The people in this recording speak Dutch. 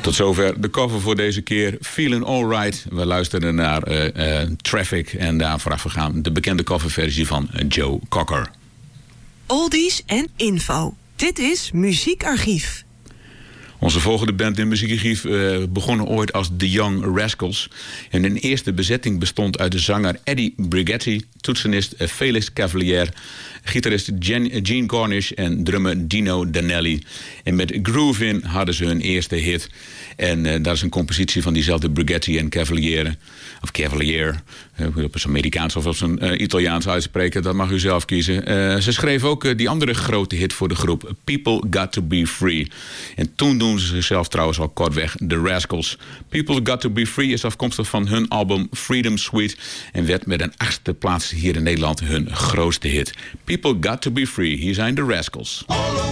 Tot zover de cover voor deze keer. Feeling Alright. We luisteren naar Traffic en daar voorafgegaan de bekende coverversie van Joe Cocker. Oldies en info. Dit is Muziekarchief. Onze volgende band in Muziekarchief begonnen ooit als The Young Rascals. En hun eerste bezetting bestond uit de zanger Eddie Brigetti, toetsenist Felix Cavalier, gitarist Gene Cornish en drummer Dino Danelli. En met Groove In hadden ze hun eerste hit. En dat is een compositie van diezelfde Brigetti en Cavalier. Of Cavalier, op zijn Amerikaans of op zijn Italiaans uitspreken, dat mag u zelf kiezen. Ze schreef ook die andere grote hit voor de groep, People Got To Be Free. En toen noemden ze zichzelf trouwens al kortweg The Rascals. People Got To Be Free is afkomstig van hun album Freedom Suite en werd met een 8e plaats hier in Nederland hun grootste hit. People Got To Be Free, hier zijn The Rascals.